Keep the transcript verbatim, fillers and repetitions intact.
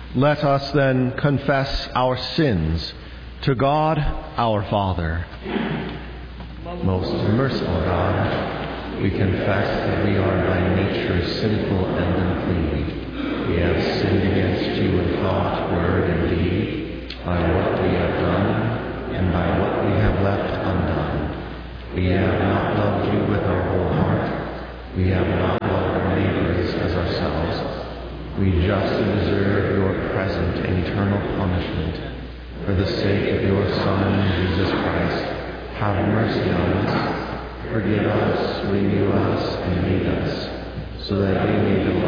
Let us then confess our sins to God our Father. Most merciful God, we confess that we are by nature sinful and unclean. We have sinned against you in thought, word, and deed, by what we have done and by what we have left undone. We have not loved you with our whole heart. We have not loved our neighbors as ourselves. We justly deserve your present and eternal punishment. For the sake of your Son, Jesus Christ, have mercy on us, forgive us, renew us, and lead us, so that we may delight